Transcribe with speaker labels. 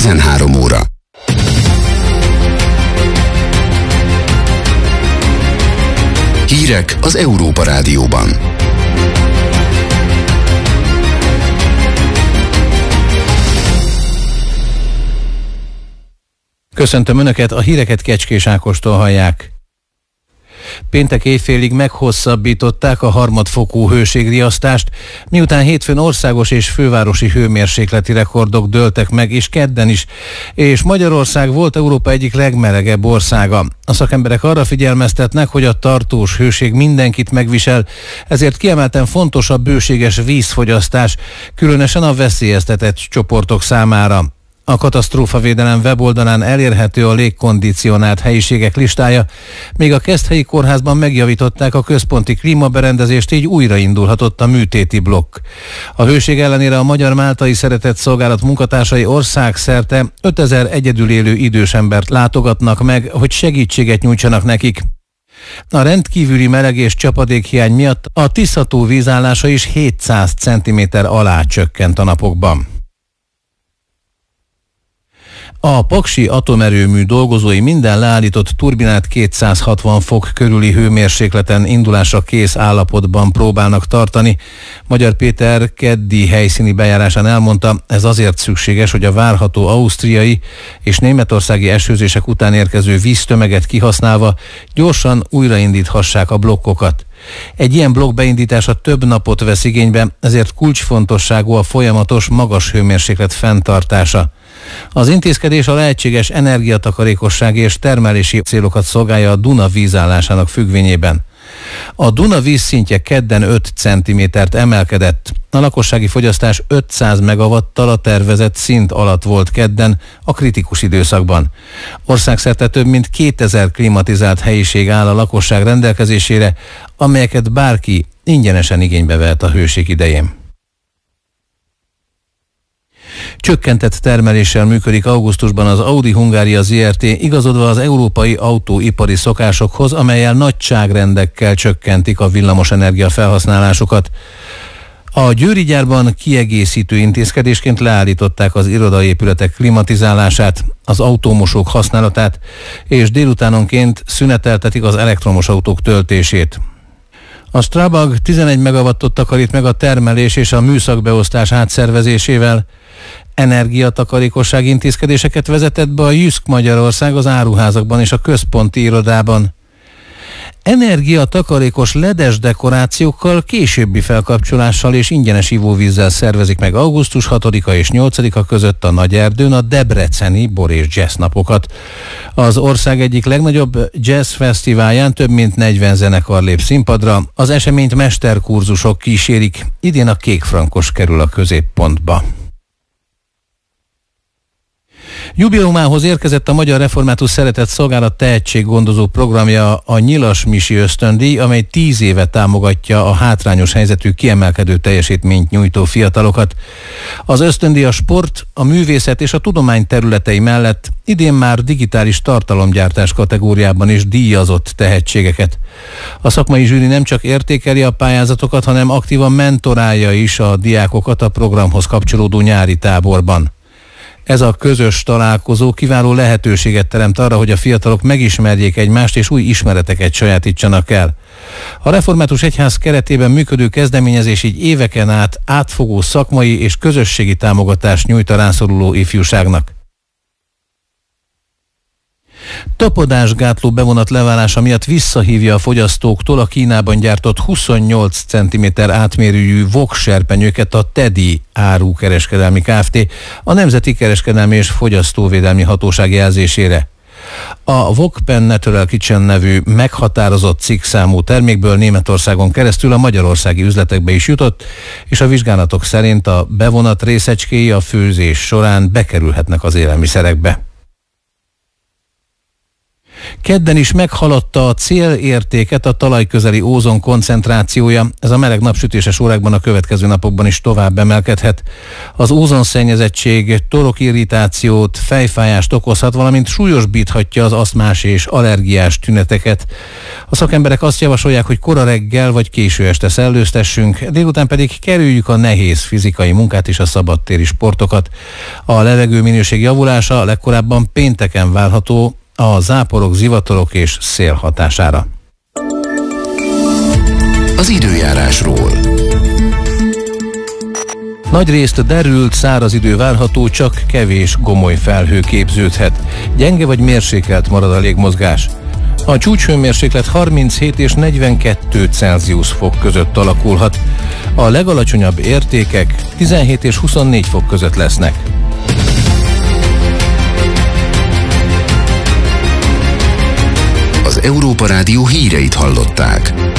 Speaker 1: 13 óra. Hírek az Európa Rádióban.
Speaker 2: Köszöntöm Önöket, a híreket Kecskés Ákostól hallják. Péntek éjfélig meghosszabbították a harmadfokú hőségriasztást, miután hétfőn országos és fővárosi hőmérsékleti rekordok dőltek meg, és kedden is, és Magyarország volt Európa egyik legmelegebb országa. A szakemberek arra figyelmeztetnek, hogy a tartós hőség mindenkit megvisel, ezért kiemelten fontos a bőséges vízfogyasztás, különösen a veszélyeztetett csoportok számára. A katasztrófavédelem weboldalán elérhető a légkondicionált helyiségek listája, még a Keszthelyi Kórházban megjavították a központi klímaberendezést, így újraindulhatott a műtéti blokk. A hőség ellenére a Magyar Máltai Szeretett Szolgálat munkatársai országszerte 5000 egyedül élő idős embert látogatnak meg, hogy segítséget nyújtsanak nekik. A rendkívüli meleg és csapadékhiány miatt a Tisza-tó vízállása is 700 cm alá csökkent a napokban. A paksi atomerőmű dolgozói minden leállított turbinát 260 fok körüli hőmérsékleten indulásra kész állapotban próbálnak tartani. Magyar Péter keddi helyszíni bejárásán elmondta, ez azért szükséges, hogy a várható ausztriai és németországi esőzések után érkező víztömeget kihasználva gyorsan újraindíthassák a blokkokat. Egy ilyen blokk beindítása több napot vesz igénybe, ezért kulcsfontosságú a folyamatos magas hőmérséklet fenntartása. Az intézkedés a lehetséges energiatakarékossági és termelési célokat szolgálja a Duna vízállásának függvényében. A Duna vízszintje kedden 5 cm-t emelkedett. A lakossági fogyasztás 500 megawattal a tervezett szint alatt volt kedden a kritikus időszakban. Országszerte több mint 2000 klimatizált helyiség áll a lakosság rendelkezésére, amelyeket bárki ingyenesen igénybe vehet a hőség idején. Csökkentett termeléssel működik augusztusban az Audi Hungária Zrt., igazodva az európai autóipari szokásokhoz, amellyel nagyságrendekkel csökkentik a villamosenergia felhasználásukat. A győri gyárban kiegészítő intézkedésként leállították az irodaépületek klimatizálását, az autómosók használatát, és délutánonként szüneteltetik az elektromos autók töltését. A Strabag 11 megawattot takarít meg a termelés és a műszakbeosztás átszervezésével. Energiatakarékossági intézkedéseket vezetett be a Jysk Magyarország az áruházakban és a központi irodában. Energiatakarékos ledes dekorációkkal, későbbi felkapcsolással és ingyenes ivóvízzel szervezik meg augusztus 6-a és 8-a között a Nagyerdőn a debreceni bor és jazz napokat. Az ország egyik legnagyobb jazz fesztiválján több mint 40 zenekar lép színpadra, az eseményt mesterkurzusok kísérik, idén a Kékfrankos kerül a középpontba. Jubileumához érkezett a Magyar Református Szeretett Szolgálat tehetséggondozó programja, a Nyilas Misi ösztöndíj, amely 10 éve támogatja a hátrányos helyzetű kiemelkedő teljesítményt nyújtó fiatalokat. Az ösztöndíj a sport, a művészet és a tudomány területei mellett idén már digitális tartalomgyártás kategóriában is díjazott tehetségeket. A szakmai zsűri nem csak értékeli a pályázatokat, hanem aktívan mentorálja is a diákokat a programhoz kapcsolódó nyári táborban. Ez a közös találkozó kiváló lehetőséget teremt arra, hogy a fiatalok megismerjék egymást és új ismereteket sajátítsanak el. A Református Egyház keretében működő kezdeményezés így éveken át átfogó szakmai és közösségi támogatást nyújt a rászoruló ifjúságnak. Tapadásgátló bevonat leválása miatt visszahívja a fogyasztóktól a Kínában gyártott 28 cm átmérőjű VOG serpenyőket a TEDI árukereskedelmi Kft. A Nemzeti Kereskedelmi és Fogyasztóvédelmi Hatóság jelzésére. A VOG Pen Natural Kitchen nevű meghatározott cikkszámú termékből Németországon keresztül a magyarországi üzletekbe is jutott, és a vizsgálatok szerint a bevonat részecskéi a főzés során bekerülhetnek az élelmiszerekbe. Kedden is meghaladta a célértéket a talajközeli ózon koncentrációja. Ez a meleg napsütéses órákban a következő napokban is tovább emelkedhet. Az ózonszennyezettség torokirritációt, fejfájást okozhat, valamint súlyosbíthatja az asztmás és allergiás tüneteket. A szakemberek azt javasolják, hogy kora reggel vagy késő este szellőztessünk, délután pedig kerüljük a nehéz fizikai munkát és a szabadtéri sportokat. A levegőminőség javulása legkorábban pénteken várható a záporok, zivatarok és szél hatására.
Speaker 1: Az időjárásról.
Speaker 2: Nagyrészt derült, száraz idő várható, csak kevés gomoly felhő képződhet. Gyenge vagy mérsékelt marad a légmozgás. A csúcshőmérséklet 37 és 42 Celsius fok között alakulhat. A legalacsonyabb értékek 17 és 24 fok között lesznek.
Speaker 1: Az Európa Rádió híreit hallották.